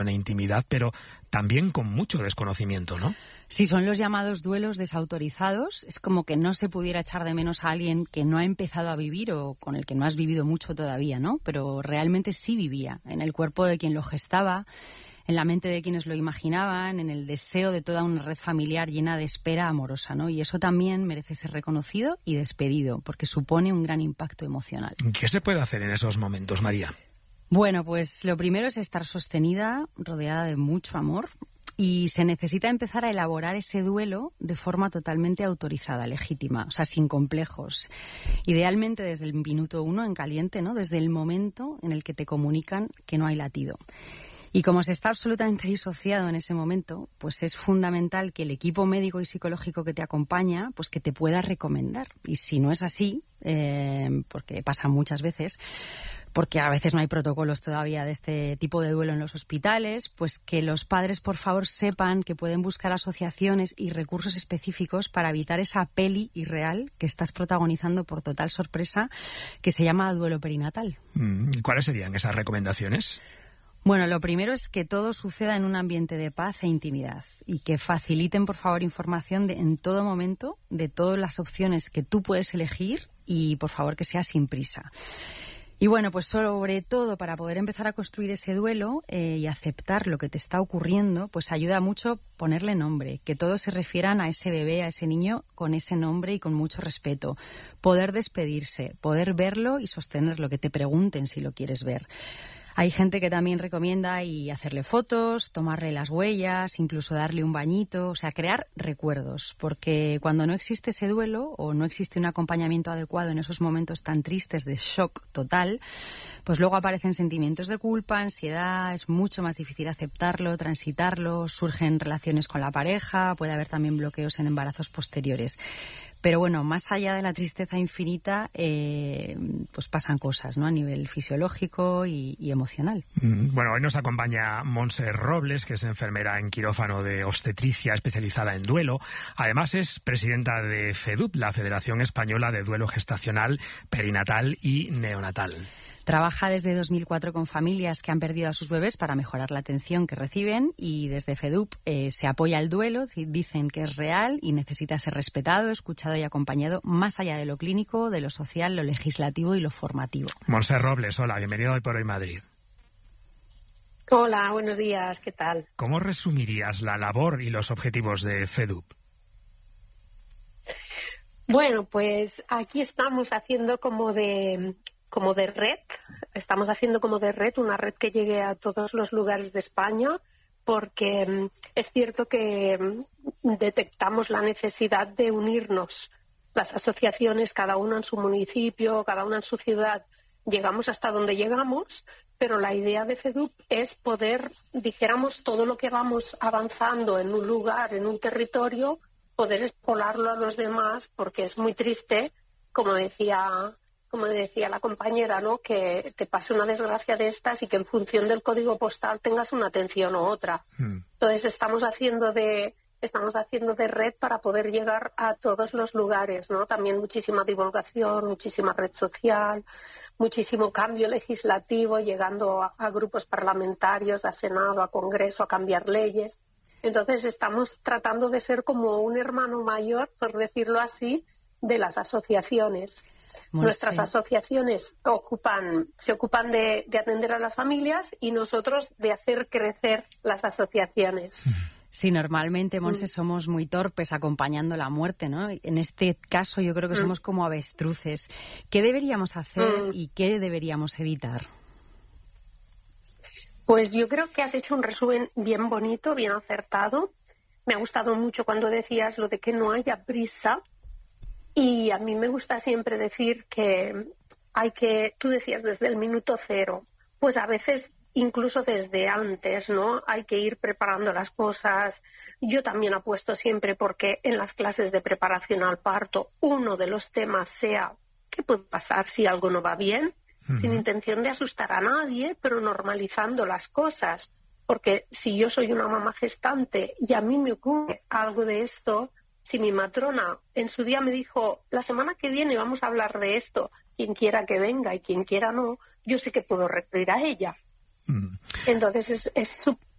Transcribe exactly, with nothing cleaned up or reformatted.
e intimidad, pero también con mucho desconocimiento, ¿no? Sí, son los llamados duelos desautorizados. Es como que no se pudiera echar de menos a alguien que no ha empezado a vivir o con el que no has vivido mucho todavía, ¿no? Pero realmente sí vivía en el cuerpo de quien lo gestaba, en la mente de quienes lo imaginaban, en el deseo de toda una red familiar llena de espera amorosa, ¿no? Y eso también merece ser reconocido y despedido, porque supone un gran impacto emocional. ¿Qué se puede hacer en esos momentos, María? Bueno, pues lo primero es estar sostenida, rodeada de mucho amor, y se necesita empezar a elaborar ese duelo de forma totalmente autorizada, legítima, o sea, sin complejos. Idealmente desde el minuto uno en caliente, ¿no? Desde el momento en el que te comunican que no hay latido. Y como se está absolutamente disociado en ese momento, pues es fundamental que el equipo médico y psicológico que te acompaña, pues que te pueda recomendar. Y si no es así, eh, porque pasa muchas veces, porque a veces no hay protocolos todavía de este tipo de duelo en los hospitales, pues que los padres, por favor, sepan que pueden buscar asociaciones y recursos específicos para evitar esa peli irreal que estás protagonizando por total sorpresa, que se llama duelo perinatal. ¿Cuáles serían esas recomendaciones? Bueno, lo primero es que todo suceda en un ambiente de paz e intimidad y que faciliten, por favor, información de, en todo momento de todas las opciones que tú puedes elegir y, por favor, que sea sin prisa. Y bueno, pues sobre todo para poder empezar a construir ese duelo eh, y aceptar lo que te está ocurriendo, pues ayuda mucho ponerle nombre, que todos se refieran a ese bebé, a ese niño con ese nombre y con mucho respeto. Poder despedirse, poder verlo y sostenerlo, que te pregunten si lo quieres ver. Hay gente que también recomienda y hacerle fotos, tomarle las huellas, incluso darle un bañito, o sea, crear recuerdos, porque cuando no existe ese duelo o no existe un acompañamiento adecuado en esos momentos tan tristes de shock total, pues luego aparecen sentimientos de culpa, ansiedad, es mucho más difícil aceptarlo, transitarlo, surgen relaciones con la pareja, puede haber también bloqueos en embarazos posteriores. Pero bueno, más allá de la tristeza infinita, eh, pues pasan cosas, ¿no? A nivel fisiológico y, y emocional. Bueno, hoy nos acompaña Montse Robles, que es enfermera en quirófano de obstetricia especializada en duelo. Además es presidenta de FEDUP, la Federación Española de Duelo Gestacional, Perinatal y Neonatal. Trabaja desde dos mil cuatro con familias que han perdido a sus bebés para mejorar la atención que reciben y desde FEDUP eh, se apoya el duelo, dicen que es real y necesita ser respetado, escuchado y acompañado más allá de lo clínico, de lo social, lo legislativo y lo formativo. Montse Robles, hola, bienvenido Hoy por Hoy Madrid. Hola, buenos días, ¿qué tal? ¿Cómo resumirías la labor y los objetivos de FEDUP? Bueno, pues aquí estamos haciendo como de... como de red, estamos haciendo como de red, una red que llegue a todos los lugares de España, porque es cierto que detectamos la necesidad de unirnos. Las asociaciones, cada una en su municipio, cada una en su ciudad, llegamos hasta donde llegamos, pero la idea de FEDUP es poder, dijéramos, todo lo que vamos avanzando en un lugar, en un territorio, poder expolarlo a los demás, porque es muy triste, como decía... como decía la compañera, ¿no? Que te pase una desgracia de estas y que en función del código postal tengas una atención u otra. Mm. Entonces estamos haciendo de estamos haciendo de red para poder llegar a todos los lugares, ¿no? También muchísima divulgación, muchísima red social, muchísimo cambio legislativo, llegando a, a grupos parlamentarios, a Senado, a Congreso, a cambiar leyes. Entonces estamos tratando de ser como un hermano mayor, por decirlo así, de las asociaciones. Bueno, Nuestras sí. asociaciones ocupan, se ocupan de, de atender a las familias y nosotros de hacer crecer las asociaciones. Sí, normalmente, Montse, mm. somos muy torpes acompañando la muerte, ¿no? En este caso yo creo que mm. somos como avestruces. ¿Qué deberíamos hacer mm. y qué deberíamos evitar? Pues yo creo que has hecho un resumen bien bonito, bien acertado. Me ha gustado mucho cuando decías lo de que no haya prisa. Y a mí me gusta siempre decir que hay que, tú decías desde el minuto cero, pues a veces incluso desde antes, ¿no? Hay que ir preparando las cosas. Yo también apuesto siempre porque en las clases de preparación al parto uno de los temas sea ¿qué puede pasar si algo no va bien? Uh-huh. Sin intención de asustar a nadie, pero normalizando las cosas. Porque si yo soy una mamá gestante y a mí me ocurre algo de esto... Si mi matrona en su día me dijo, la semana que viene vamos a hablar de esto, quien quiera que venga y quien quiera no, yo sé que puedo recurrir a ella. Entonces es, es